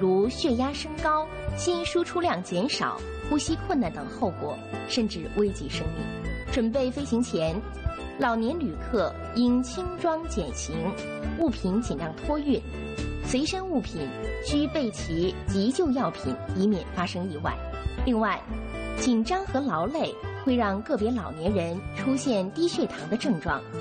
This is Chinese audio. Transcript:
如血压升高、心输出量减少、呼吸困难等后果，甚至危及生命。准备飞行前，老年旅客应轻装简行，物品尽量托运，随身物品需备齐急救药品，以免发生意外。另外，紧张和劳累会让个别老年人出现低血糖的症状，